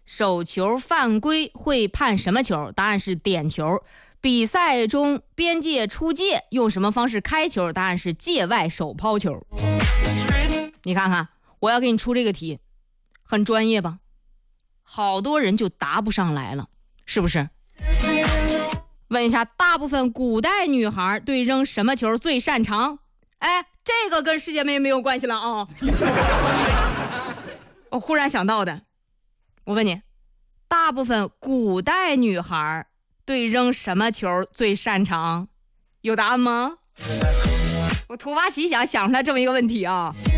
手球犯规会判什么球？答案是点球。比赛中边界出界用什么方式开球？答案是界外手抛球。你看看，我要给你出这个题，很专业吧？好多人就答不上来了，是不是？问一下，大部分古代女孩对扔什么球最擅长？哎，这个跟世界杯没有关系了啊！我忽然想到的，我问你，大部分古代女孩对扔什么球最擅长？有答案吗？我突发奇想想出来这么一个问题啊。